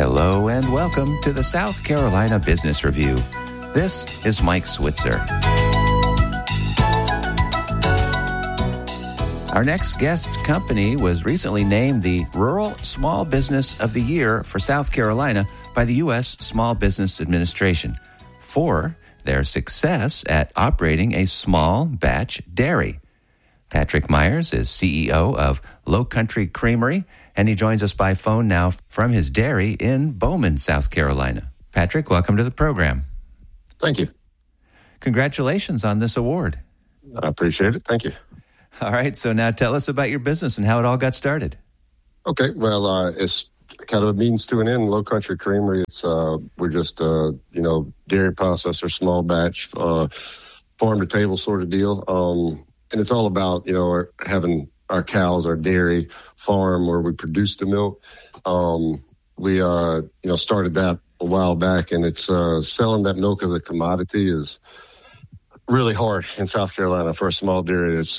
Hello and welcome to the South Carolina Business Review. This is Mike Switzer. Our next guest company was recently named the Rural Small Business of the Year for South Carolina by the U.S. Small Business Administration for their success at operating a small batch dairy. Patrick Myers is CEO of Low Country Creamery, and he joins us by phone now from his dairy in Bowman, South Carolina. Patrick, welcome to the program. Thank you. Congratulations on this award. I appreciate it. Thank you. All right, so now tell us about your business and how it all got started. Okay, well, it's kind of a means to an end. Low Country Creamery. It's we're just dairy processor, small batch, farm to table sort of deal. And it's all about having our cows, our dairy farm where we produce the milk. We started that a while back, and it's selling that milk as a commodity is really hard in South Carolina for a small dairy. It's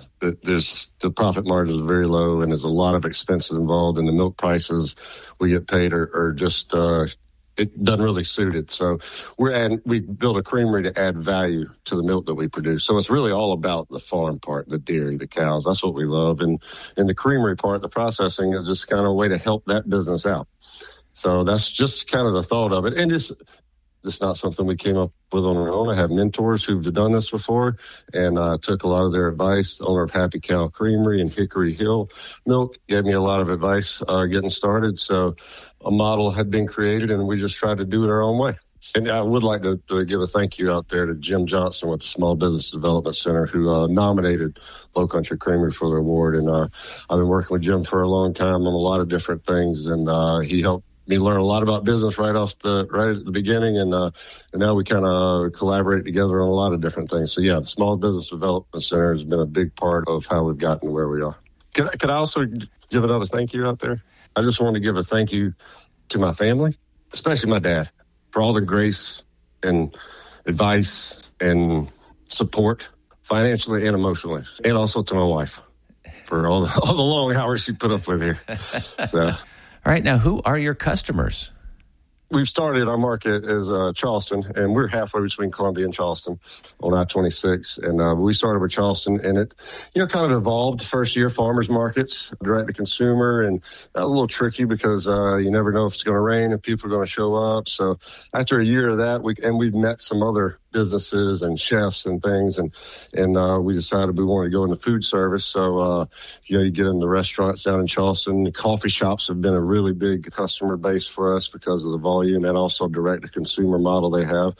the profit margin is very low, and there's a lot of expenses involved, and the milk prices we get paid are just it doesn't really suit it. So we built a creamery to add value to the milk that we produce. So it's really all about the farm part, the dairy, the cows. That's what we love. And the creamery part, the processing, is just kind of a way to help that business out. So that's just kind of the thought of it. And it's not something we came up with on our own. I have mentors who've done this before, and took a lot of their advice. The owner of Happy Cow Creamery in Hickory Hill Milk gave me a lot of advice getting started. So a model had been created, and we just tried to do it our own way. And I would like to give a thank you out there to Jim Johnson with the Small Business Development Center, who nominated Low Country Creamery for the award. And I've been working with Jim for a long time on a lot of different things, and he helped me learn a lot about business right at the beginning, and now we kind of collaborate together on a lot of different things. So yeah, the Small Business Development Center has been a big part of how we've gotten to where we are. Could I also give another thank you out there? I just want to give a thank you to my family, especially my dad, for all the grace and advice and support, financially and emotionally, and also to my wife for all the long hours she put up with here. So. All right, now who are your customers? We've started our market as Charleston, and we're halfway between Columbia and Charleston on I-26. And we started with Charleston, and it, kind of evolved. First year, farmers markets, direct to consumer, and that was a little tricky because you never know if it's going to rain, if people are going to show up. So after a year of that, we've met some other businesses and chefs and things, and we decided we wanted to go into food service. So you get into restaurants down in Charleston. The coffee shops have been a really big customer base for us because of the volume and also direct to consumer model they have.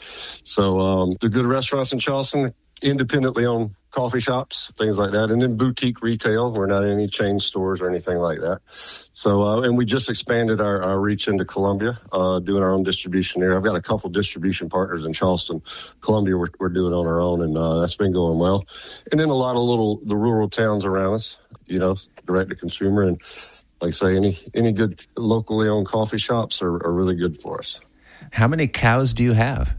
So the good restaurants in Charleston, independently owned coffee shops, things like that, and then boutique retail. We're not in any chain stores or anything like that. So, and we just expanded our reach into Columbia, doing our own distribution there. I've got a couple distribution partners in Charleston. Columbia, we're doing on our own, and that's been going well. And then a lot of the rural towns around us, direct to consumer, and like I say, any good locally owned coffee shops are really good for us. How many cows do you have?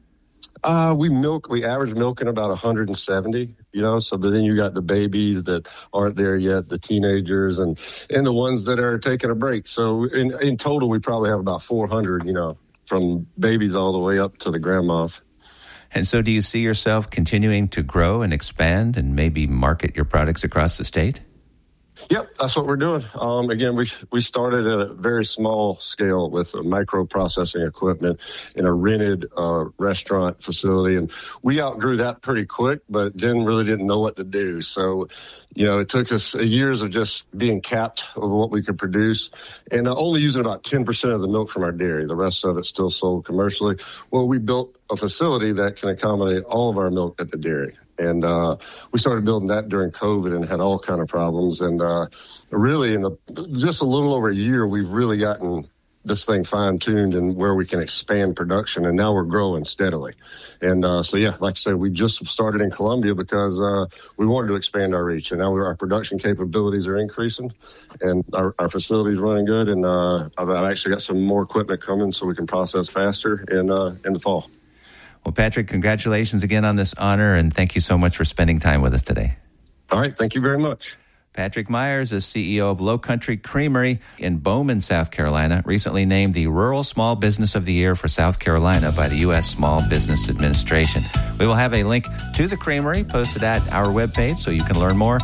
We average milking about 170, but then you got the babies that aren't there yet, the teenagers and the ones that are taking a break. So in total, we probably have about 400, from babies all the way up to the grandmas. And so do you see yourself continuing to grow and expand and maybe market your products across the state? Yep, that's what we're doing. Again, we started at a very small scale with micro processing equipment in a rented restaurant facility, and we outgrew that pretty quick, but really didn't know what to do. So, it took us years of just being capped over what we could produce, and only using about 10% of the milk from our dairy. The rest of it still sold commercially. Well, we built a facility that can accommodate all of our milk at the dairy. And we started building that during COVID and had all kind of problems. And really, in just a little over a year, we've really gotten this thing fine-tuned and where we can expand production. And now we're growing steadily. And like I said, we just started in Columbia because we wanted to expand our reach. And now our production capabilities are increasing, and our facility is running good. And I've actually got some more equipment coming so we can process faster in the fall. Well, Patrick, congratulations again on this honor, and thank you so much for spending time with us today. All right. Thank you very much. Patrick Myers is CEO of Low Country Creamery in Bowman, South Carolina, recently named the Rural Small Business of the Year for South Carolina by the U.S. Small Business Administration. We will have a link to the creamery posted at our webpage so you can learn more,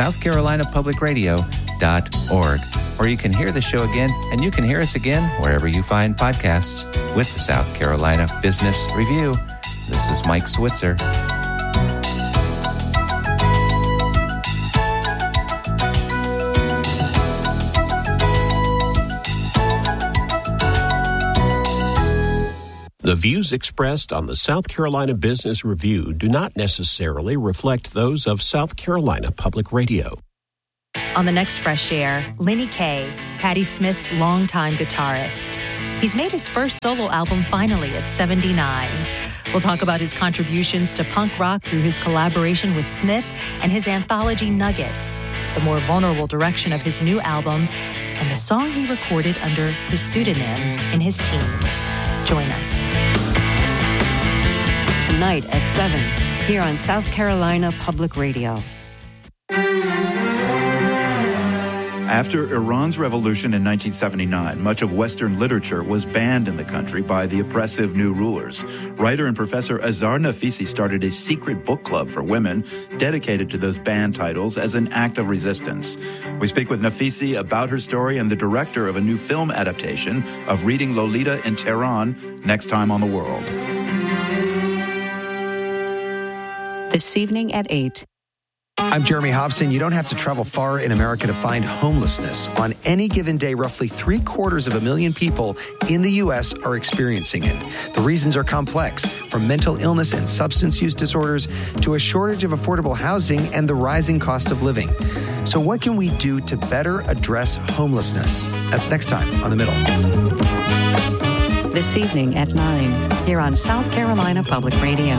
southcarolinapublicradio.org. Or you can hear the show again, and you can hear us again wherever you find podcasts with the South Carolina Business Review. This is Mike Switzer. The views expressed on the South Carolina Business Review do not necessarily reflect those of South Carolina Public Radio. On the next Fresh Air, Lenny Kaye, Patti Smith's longtime guitarist. He's made his first solo album finally at 79. We'll talk about his contributions to punk rock through his collaboration with Smith and his anthology Nuggets, the more vulnerable direction of his new album, and the song he recorded under his pseudonym in his teens. Join us. Tonight at 7, here on South Carolina Public Radio. After Iran's revolution in 1979, much of Western literature was banned in the country by the oppressive new rulers. Writer and professor Azar Nafisi started a secret book club for women dedicated to those banned titles as an act of resistance. We speak with Nafisi about her story and the director of a new film adaptation of Reading Lolita in Tehran next time on The World. This evening at 8. I'm Jeremy Hobson. You don't have to travel far in America to find homelessness. On any given day, roughly 750,000 people in the U.S. are experiencing it. The reasons are complex, from mental illness and substance use disorders to a shortage of affordable housing and the rising cost of living. So what can we do to better address homelessness? That's next time on The Middle. This evening at 9, here on South Carolina Public Radio.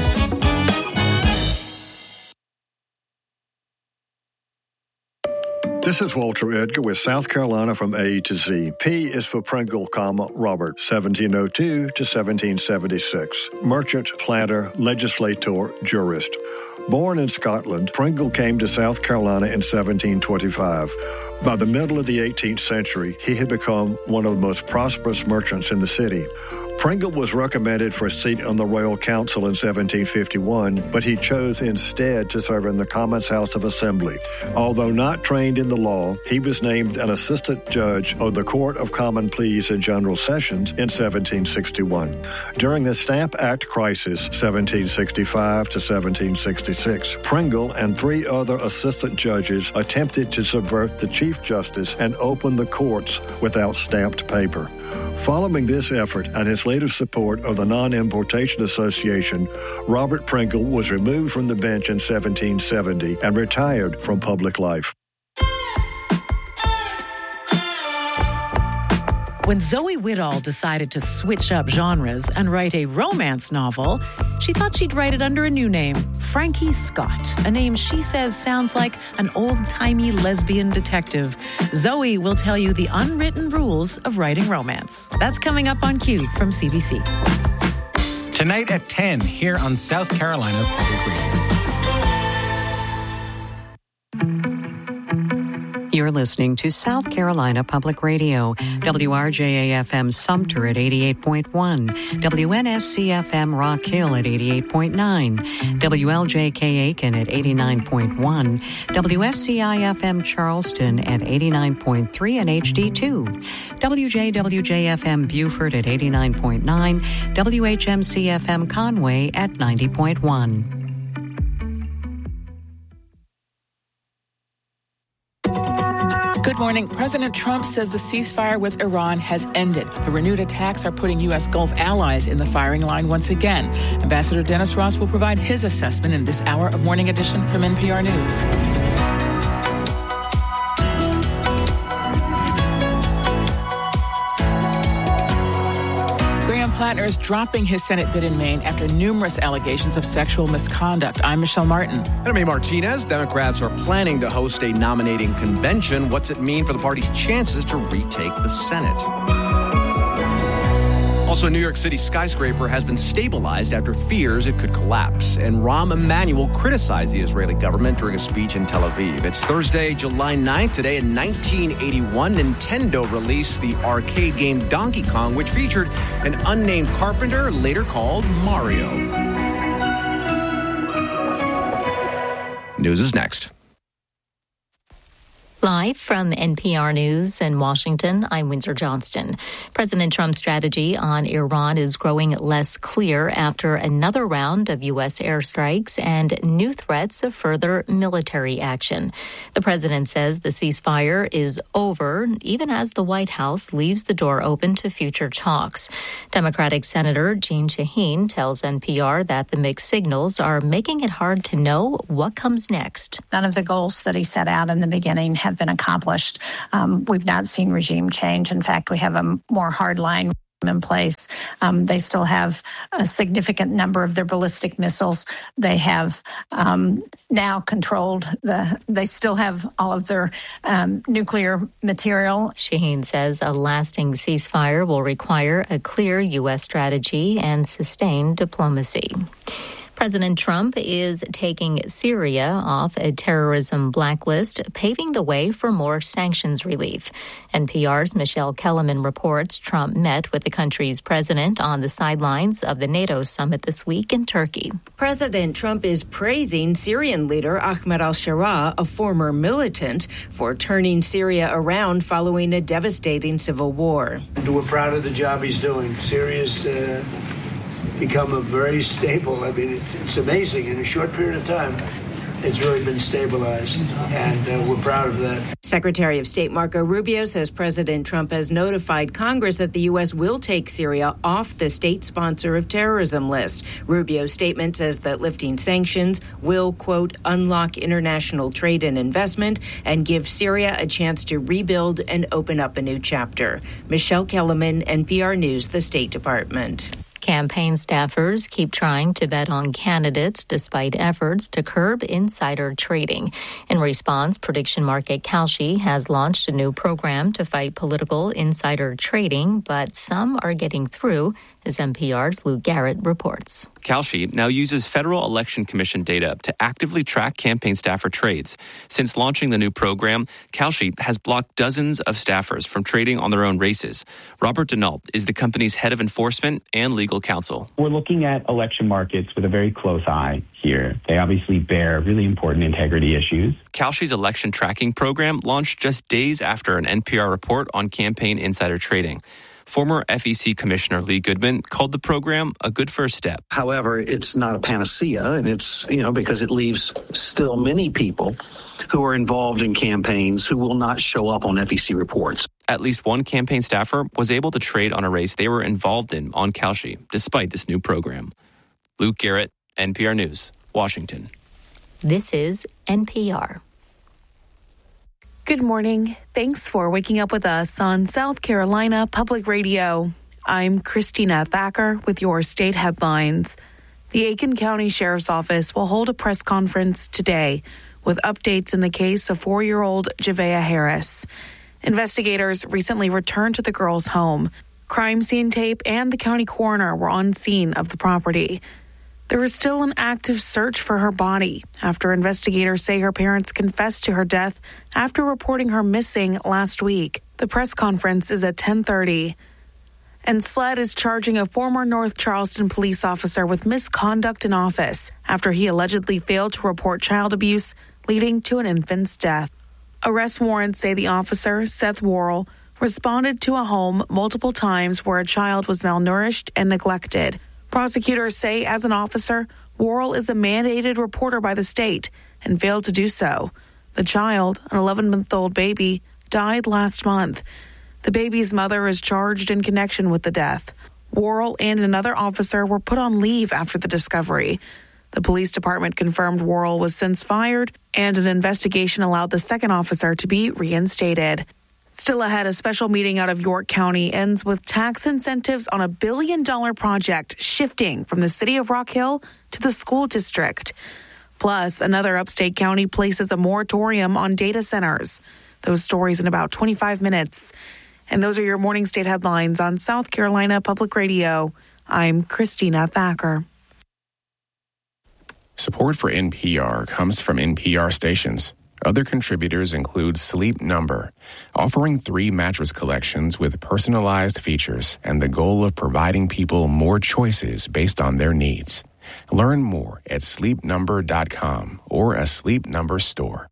This is Walter Edgar with South Carolina from A to Z. P is for Pringle, Robert, 1702 to 1776. Merchant, planter, legislator, jurist. Born in Scotland, Pringle came to South Carolina in 1725. By the middle of the 18th century, he had become one of the most prosperous merchants in the city. Pringle was recommended for a seat on the Royal Council in 1751, but he chose instead to serve in the Commons House of Assembly. Although not trained in the law, he was named an assistant judge of the Court of Common Pleas and General Sessions in 1761. During the Stamp Act crisis, 1765 to 1766, Pringle and 3 other assistant judges attempted to subvert the Chief Justice and open the courts without stamped paper. Following this effort and his later support of the Non-Importation Association, Robert Pringle was removed from the bench in 1770 and retired from public life. When Zoe Whittall decided to switch up genres and write a romance novel, she thought she'd write it under a new name, Frankie Scott, a name she says sounds like an old-timey lesbian detective. Zoe will tell you the unwritten rules of writing romance. That's coming up on Q from CBC. Tonight at 10 here on South Carolina Public Radio. You're listening to South Carolina Public Radio, WRJA-FM Sumter at 88.1, WNSC-FM Rock Hill at 88.9, WLJK Aiken at 89.1, WSCI-FM Charleston at 89.3 and HD2, WJWJ-FM Beaufort at 89.9, WHMC-FM Conway at 90.1. Good morning. President Trump says the ceasefire with Iran has ended. The renewed attacks are putting U.S. Gulf allies in the firing line once again. Ambassador Dennis Ross will provide his assessment in this hour of Morning Edition from NPR News. Plattner is dropping his Senate bid in Maine after numerous allegations of sexual misconduct. I'm Michelle Martin. And I'm A. Martinez. Democrats are planning to host a nominating convention. What's it mean for the party's chances to retake the Senate? Also, a New York City skyscraper has been stabilized after fears it could collapse. And Rahm Emanuel criticized the Israeli government during a speech in Tel Aviv. It's Thursday, July 9th. Today in 1981, Nintendo released the arcade game Donkey Kong, which featured an unnamed carpenter, later called Mario. News is next. Live from NPR News in Washington, I'm Windsor Johnston. President Trump's strategy on Iran is growing less clear after another round of U.S. airstrikes and new threats of further military action. The president says the ceasefire is over, even as the White House leaves the door open to future talks. Democratic Senator Jeanne Shaheen tells NPR that the mixed signals are making it hard to know what comes next. None of the goals that he set out in the beginning have been accomplished. We've not seen regime change. In fact, we have a more hard line in place. They still have a significant number of their ballistic missiles. They have now controlled they still have all of their nuclear material. Shaheen says a lasting ceasefire will require a clear U.S. strategy and sustained diplomacy. President Trump is taking Syria off a terrorism blacklist, paving the way for more sanctions relief. NPR's Michelle Kellerman reports Trump met with the country's president on the sidelines of the NATO summit this week in Turkey. President Trump is praising Syrian leader Ahmed al-Sharaa, a former militant, for turning Syria around following a devastating civil war. We're proud of the job he's doing. Syria's become a very stable, it's amazing. In a short period of time, it's really been stabilized, and we're proud of that. Secretary of State Marco Rubio says President Trump has notified Congress that the U.S. will take Syria off the state sponsor of terrorism list. Rubio's statement says that lifting sanctions will, quote, unlock international trade and investment and give Syria a chance to rebuild and open up a new chapter. Michelle Kellerman, NPR News, the State Department. Campaign staffers keep trying to bet on candidates despite efforts to curb insider trading. In response, prediction market Kalshi has launched a new program to fight political insider trading, but some are getting through, as NPR's Lou Garrett reports. Kalshi now uses Federal Election Commission data to actively track campaign staffer trades. Since launching the new program, Kalshi has blocked dozens of staffers from trading on their own races. Robert Denault is the company's head of enforcement and legal counsel. We're looking at election markets with a very close eye here. They obviously bear really important integrity issues. Kalshi's election tracking program launched just days after an NPR report on campaign insider trading. Former FEC Commissioner Lee Goodman called the program a good first step. However, it's not a panacea, and it's, because it leaves still many people who are involved in campaigns who will not show up on FEC reports. At least one campaign staffer was able to trade on a race they were involved in on Kalshi, despite this new program. Luke Garrett, NPR News, Washington. This is NPR. Good morning. Thanks for waking up with us on South Carolina Public Radio. I'm Christina Thacker with your state headlines. The Aiken County Sheriff's Office will hold a press conference today with updates in the case of 4-year-old Javea Harris. Investigators recently returned to the girl's home. Crime scene tape and the county coroner were on scene of the property. There is still an active search for her body after investigators say her parents confessed to her death after reporting her missing last week. The press conference is at 10:30. And SLED is charging a former North Charleston police officer with misconduct in office after he allegedly failed to report child abuse, leading to an infant's death. Arrest warrants say the officer, Seth Worrell, responded to a home multiple times where a child was malnourished and neglected. Prosecutors say as an officer, Worrell is a mandated reporter by the state and failed to do so. The child, an 11-month-old baby, died last month. The baby's mother is charged in connection with the death. Worrell and another officer were put on leave after the discovery. The police department confirmed Worrell was since fired, and an investigation allowed the second officer to be reinstated. Still ahead, a special meeting out of York County ends with tax incentives on a $1 billion project shifting from the city of Rock Hill to the school district. Plus, another upstate county places a moratorium on data centers. Those stories in about 25 minutes. And those are your morning state headlines on South Carolina Public Radio. I'm Christina Thacker. Support for NPR comes from NPR stations. Other contributors include Sleep Number, offering 3 mattress collections with personalized features and the goal of providing people more choices based on their needs. Learn more at sleepnumber.com or a Sleep Number store.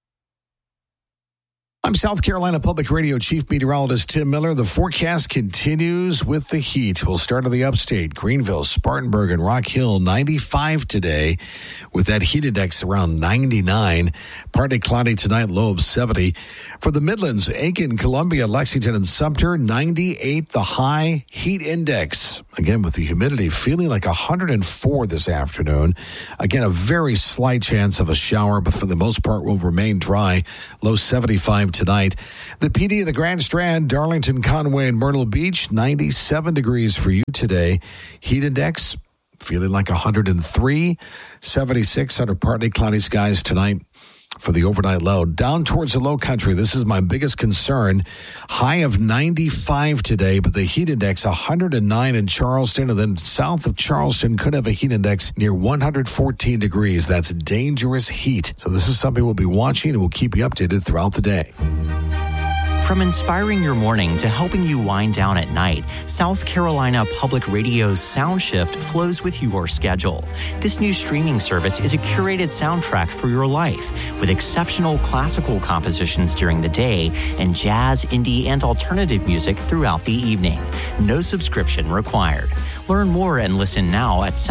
I'm South Carolina Public Radio Chief Meteorologist Tim Miller. The forecast continues with the heat. We'll start in the upstate, Greenville, Spartanburg, and Rock Hill, 95 today, with that heat index around 99. Partly cloudy tonight, low of 70. For the Midlands, Aiken, Columbia, Lexington, and Sumter, 98 the high heat index. Again, with the humidity feeling like 104 this afternoon. Again, a very slight chance of a shower, but for the most part will remain dry. Low 75 tonight. The PD of the Grand Strand, Darlington, Conway, and Myrtle Beach, 97 degrees for you today. Heat index feeling like 103, 76 under partly cloudy skies tonight for the overnight low. Down towards the low country, this is my biggest concern. High of 95 today, but the heat index 109 in Charleston, and then south of Charleston could have a heat index near 114 degrees. That's dangerous heat. So this is something we'll be watching, and we'll keep you updated throughout the day. From inspiring your morning to helping you wind down at night, South Carolina Public Radio's Sound Shift flows with your schedule. This new streaming service is a curated soundtrack for your life, with exceptional classical compositions during the day and jazz, indie, and alternative music throughout the evening. No subscription required. Learn more and listen now at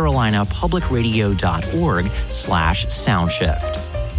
southcarolinapublicradio.org/soundshift.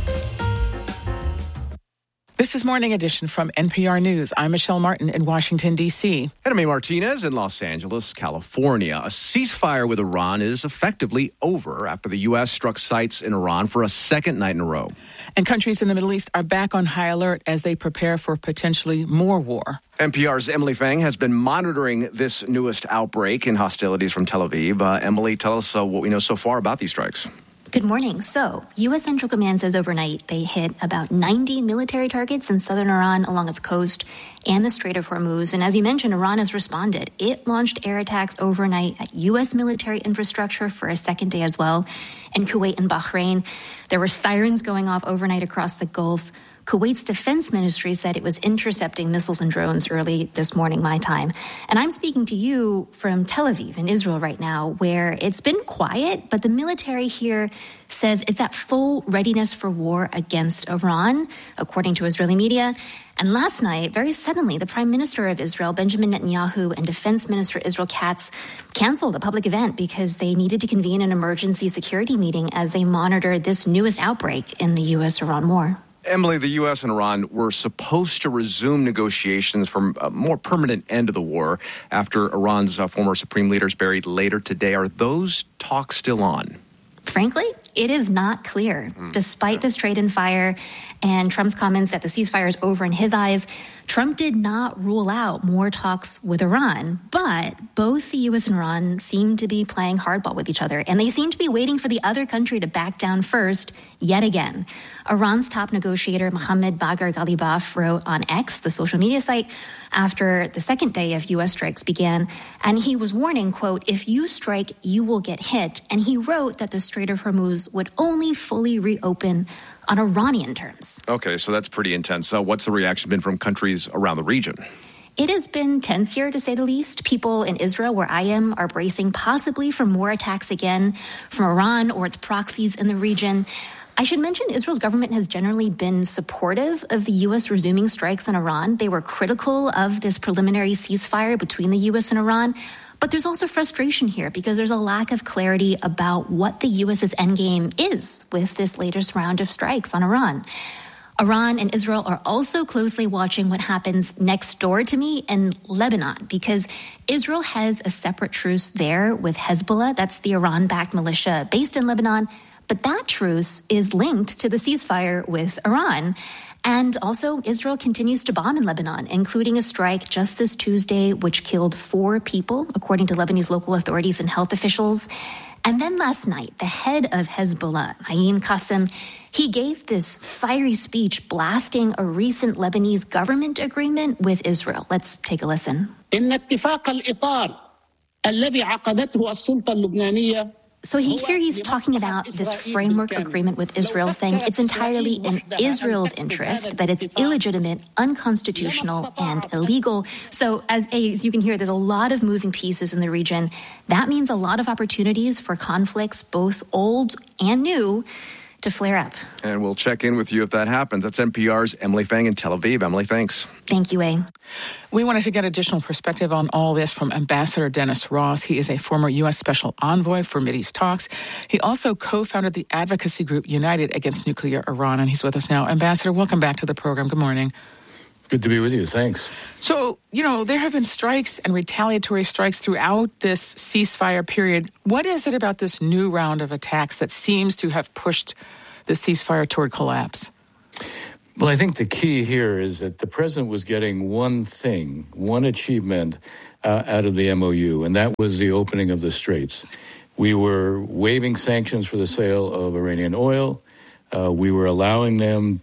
This is Morning Edition from NPR News. I'm Michelle Martin in Washington, D.C. And I'm Martinez in Los Angeles, California. A ceasefire with Iran is effectively over after the U.S. struck sites in Iran for a second night in a row. And countries in the Middle East are back on high alert as they prepare for potentially more war. NPR's Emily Fang has been monitoring this newest outbreak in hostilities from Tel Aviv. Emily, tell us what we know so far about these strikes. Good morning. So, U.S. Central Command says overnight they hit about 90 military targets in southern Iran along its coast and the Strait of Hormuz. And as you mentioned, Iran has responded. It launched air attacks overnight at U.S. military infrastructure for a second day as well. In Kuwait and Bahrain, there were sirens going off overnight across the Gulf. Kuwait's defense ministry said it was intercepting missiles and drones early this morning, my time. And I'm speaking to you from Tel Aviv in Israel right now, where it's been quiet, but the military here says it's at full readiness for war against Iran, according to Israeli media. And last night, very suddenly, the Prime Minister of Israel, Benjamin Netanyahu, and Defense Minister Israel Katz canceled a public event because they needed to convene an emergency security meeting as they monitored this newest outbreak in the U.S.-Iran war. Emily, the U.S. and Iran were supposed to resume negotiations for a more permanent end of the war after Iran's former supreme leader is buried later today. Are those talks still on? Frankly, it is not clear. Despite the Strait and fire and Trump's comments that the ceasefire is over in his eyes, Trump did not rule out more talks with Iran. But both the U.S. and Iran seem to be playing hardball with each other, and they seem to be waiting for the other country to back down first yet again. Iran's top negotiator, Mohammad Bagher Ghalibaf, wrote on X, the social media site, after the second day of U.S. strikes began, and he was warning, quote, if you strike, you will get hit. And he wrote that the Strait of Hormuz would only fully reopen on Iranian terms. Okay, so that's pretty intense. What's the reaction been from countries around the region? It has been tense here, to say the least. People in Israel, where I am, are bracing possibly for more attacks again from Iran or its proxies in the region. I should mention Israel's government has generally been supportive of the U.S. resuming strikes on Iran. They were critical of this preliminary ceasefire between the U.S. and Iran. But there's also frustration here because there's a lack of clarity about what the U.S.'s endgame is with this latest round of strikes on Iran. Iran and Israel are also closely watching what happens next door to me in Lebanon, because Israel has a separate truce there with Hezbollah. That's the Iran-backed militia based in Lebanon. But that truce is linked to the ceasefire with Iran. And also, Israel continues to bomb in Lebanon, including a strike just this Tuesday, which killed 4 people, according to Lebanese local authorities and health officials. And then last night, the head of Hezbollah, Naim Qassem, he gave this fiery speech blasting a recent Lebanese government agreement with Israel. Let's take a listen. إن اتفاق الإطار الذي عقدته السلطة اللبنانية. So here he's talking about this framework agreement with Israel, saying it's entirely in Israel's interest, that it's illegitimate, unconstitutional, and illegal. So as you can hear, there's a lot of moving pieces in the region. That means a lot of opportunities for conflicts, both old and new, to flare up. And we'll check in with you if that happens. That's NPR's Emily Feng in Tel Aviv. Emily, thanks. Thank you, A. We wanted to get additional perspective on all this from Ambassador Dennis Ross. He is a former U.S. Special Envoy for Mideast talks. He also co-founded the advocacy group United Against Nuclear Iran, and he's with us now. Ambassador, welcome back to the program. Good morning. Good to be with you. Thanks. So, there have been strikes and retaliatory strikes throughout this ceasefire period. What is it about this new round of attacks that seems to have pushed the ceasefire toward collapse? Well, I think the key here is that the president was getting one thing, one achievement out of the MOU, and that was the opening of the straits. We were waiving sanctions for the sale of Iranian oil. We were allowing them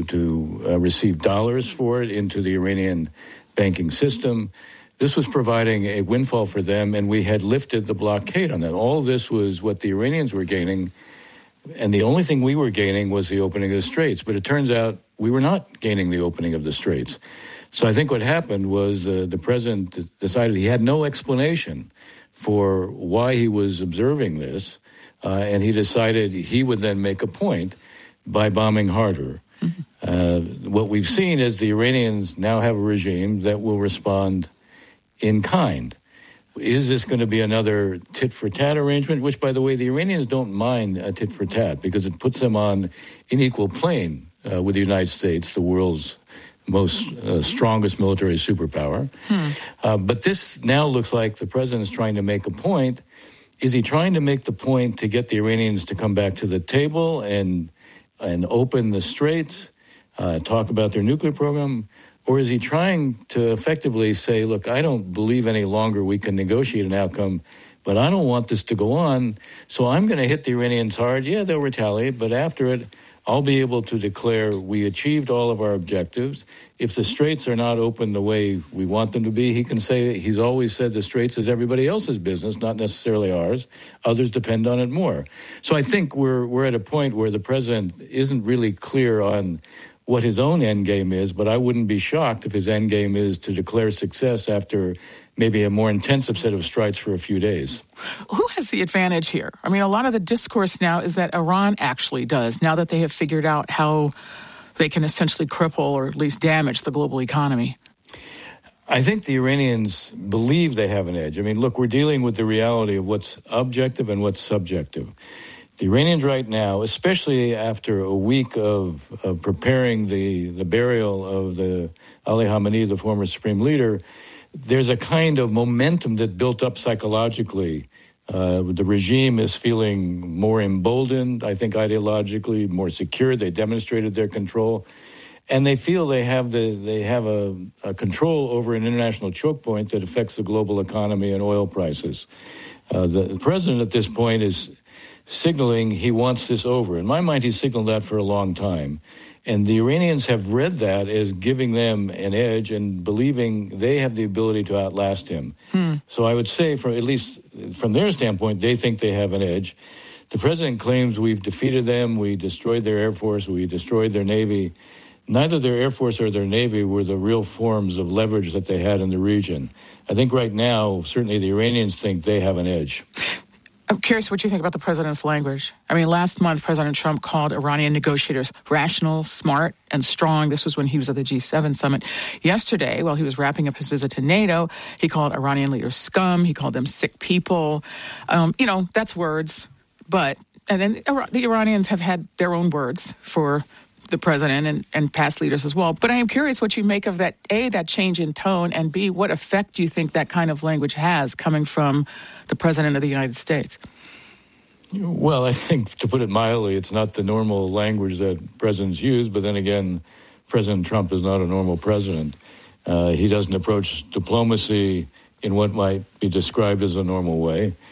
to receive dollars for it into the Iranian banking system. This was providing a windfall for them, and we had lifted the blockade on that. All this was what the Iranians were gaining, and the only thing we were gaining was the opening of the straits. But it turns out we were not gaining the opening of the straits. So I think what happened was the president decided he had no explanation for why he was observing this, and he decided he would then make a point by bombing harder. What we've seen is the Iranians now have a regime that will respond in kind. Is this going to be another tit-for-tat arrangement? Which, by the way, the Iranians don't mind a tit-for-tat because it puts them on an equal plane with the United States, the world's most strongest military superpower. But this now looks like the president is trying to make a point. Is he trying to make the point to get the Iranians to come back to the table and open the straits, talk about their nuclear program? Or is he trying to effectively say, look, I don't believe any longer we can negotiate an outcome, but I don't want this to go on, so I'm going to hit the Iranians hard. Yeah, they'll retaliate, but after it, I'll be able to declare we achieved all of our objectives. If the straits are not open the way we want them to be, he can say, he's always said the straits is everybody else's business, not necessarily ours. Others depend on it more. So I think we're at a point where the president isn't really clear on what his own end game is, but I wouldn't be shocked if his end game is to declare success after maybe a more intensive set of strikes for a few days. Who has the advantage here? I mean, a lot of the discourse now is that Iran actually does, now that they have figured out how they can essentially cripple or at least damage the global economy. I think the Iranians believe they have an edge. I mean, look, we're dealing with the reality of what's objective and what's subjective. The Iranians right now, especially after a week of preparing the burial of the Ali Khamenei, the former supreme leader, there's a kind of momentum that built up psychologically. The regime is feeling more emboldened, I think ideologically, more secure. They demonstrated their control. And they feel they have a control over an international choke point that affects the global economy and oil prices. The president at this point is signaling he wants this over. In my mind, he's signaled that for a long time. And the Iranians have read that as giving them an edge and believing they have the ability to outlast him. So I would say, at least from their standpoint, they think they have an edge. The president claims we've defeated them, we destroyed their Air Force, we destroyed their Navy. Neither their Air Force or their Navy were the real forms of leverage that they had in the region. I think right now, certainly the Iranians think they have an edge. I'm curious what you think about the president's language. I mean, last month, President Trump called Iranian negotiators rational, smart, and strong. This was when he was at the G7 summit. Yesterday, while he was wrapping up his visit to NATO, he called Iranian leaders scum. He called them sick people. That's words. And then the Iranians have had their own words for the president and past leaders as well. But I am curious what you make of that, A, that change in tone, and B, what effect do you think that kind of language has coming from the president of the United States? Well, I think, to put it mildly, it's not the normal language that presidents use, but then again, President Trump is not a normal president. He doesn't approach diplomacy in what might be described as a normal way.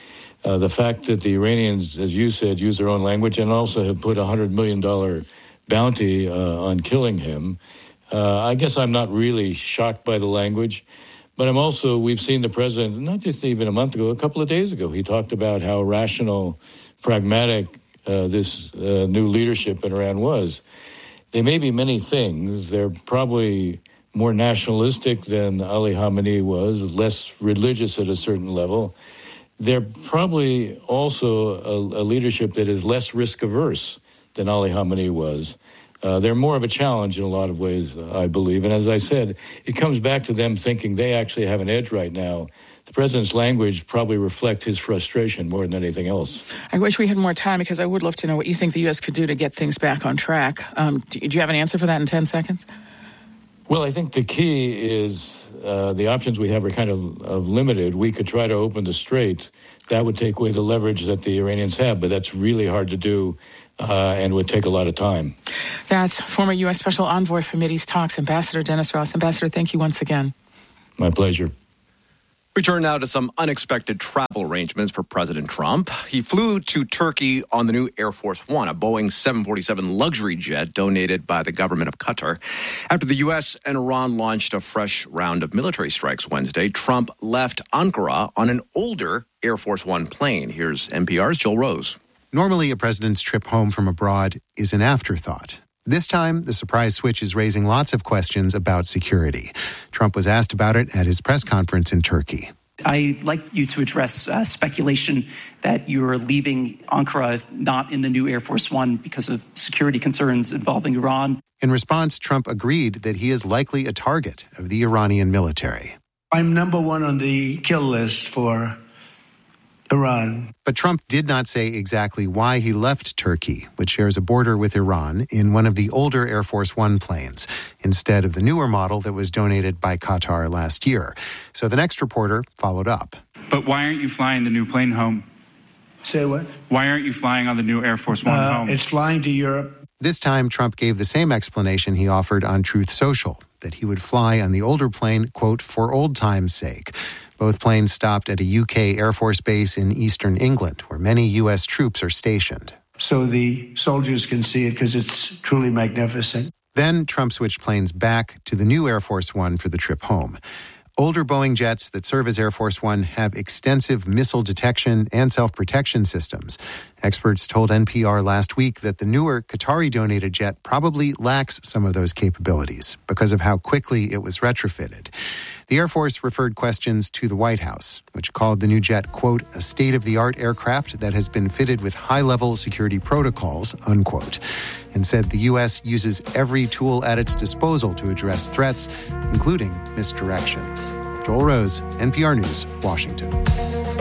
The fact that the Iranians, as you said, use their own language and also have put a $100 million bounty on killing him, I guess I'm not really shocked by the language. But we've seen the president, not just even a month ago, a couple of days ago, he talked about how rational, pragmatic this new leadership in Iran was. They may be many things. They're probably more nationalistic than Ali Khamenei was, less religious at a certain level. They're probably also a leadership that is less risk-averse than Ali Khamenei was. They're more of a challenge in a lot of ways, I believe. And as I said, it comes back to them thinking they actually have an edge right now. The president's language probably reflects his frustration more than anything else. I wish we had more time because I would love to know what you think the U.S. could do to get things back on track. Do you have an answer for that in 10 seconds? Well, I think the key is the options we have are kind of limited. We could try to open the straits. That would take away the leverage that the Iranians have, but that's really hard to do and would take a lot of time. That's former U.S. Special Envoy for Mideast Talks, Ambassador Dennis Ross. Ambassador, thank you once again. My pleasure. We turn now to some unexpected travel arrangements for President Trump. He flew to Turkey on the new Air Force One, a Boeing 747 luxury jet donated by the government of Qatar. After the U.S. and Iran launched a fresh round of military strikes Wednesday, Trump left Ankara on an older Air Force One plane. Here's NPR's Joel Rose. Normally, a president's trip home from abroad is an afterthought. This time, the surprise switch is raising lots of questions about security. Trump was asked about it at his press conference in Turkey. I'd like you to address speculation that you're leaving Ankara not in the new Air Force One because of security concerns involving Iran. In response, Trump agreed that he is likely a target of the Iranian military. I'm number one on the kill list for Iran. But Trump did not say exactly why he left Turkey, which shares a border with Iran, in one of the older Air Force One planes, instead of the newer model that was donated by Qatar last year. So the next reporter followed up. But why aren't you flying the new plane home? Say what? Why aren't you flying on the new Air Force One home? It's flying to Europe. This time, Trump gave the same explanation he offered on Truth Social, that he would fly on the older plane, quote, for old time's sake. Both planes stopped at a UK Air Force base in eastern England, where many U.S. troops are stationed. So the soldiers can see it because it's truly magnificent. Then Trump switched planes back to the new Air Force One for the trip home. Older Boeing jets that serve as Air Force One have extensive missile detection and self-protection systems. Experts told NPR last week that the newer Qatari-donated jet probably lacks some of those capabilities because of how quickly it was retrofitted. The Air Force referred questions to the White House, which called the new jet, quote, a state-of-the-art aircraft that has been fitted with high-level security protocols, unquote, and said the U.S. uses every tool at its disposal to address threats, including misdirection. Joel Rose, NPR News, Washington.